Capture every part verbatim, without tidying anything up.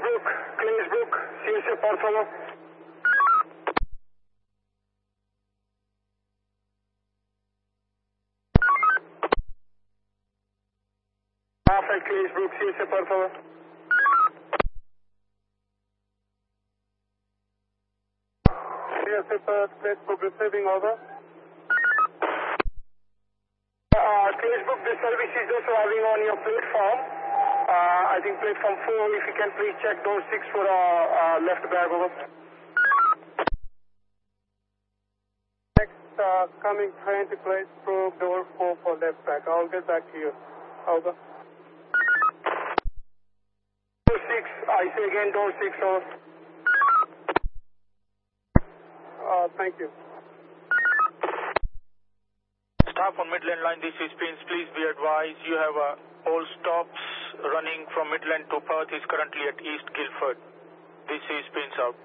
Claysbrook, Claysbrook, silencio por favor. Alpha Claysbrook, silencio por favor. Silencio por Claysbrook, receiving over. Uh, Claysbrook, the service is also having on your platform. Uh, I think platform four, if you can please check door six for uh, uh, left bag over. Next, uh, coming train to Claysbrook, door four for left bag. I'll get back to you. Over. Door six, I say again, door six, over. Uh, thank you. Staff on Midland line, this is Prince. Please be advised, you have uh, all stops running from Midland to Perth is currently at East Guildford. This is Prince out.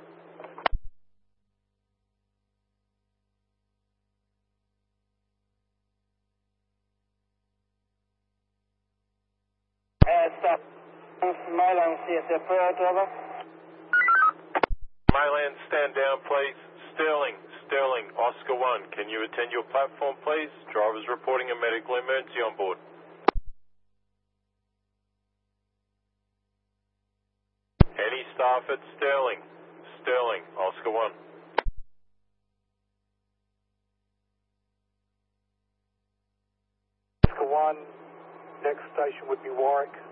Uh, stop. Mylan, C S F, Perth, over. Mylan, stand down, please. Sterling, Sterling, Oscar one, can you attend your platform, please? Driver's reporting a medical emergency on board. Any staff at Sterling? Sterling, Oscar one. Oscar one, next station would be Warwick.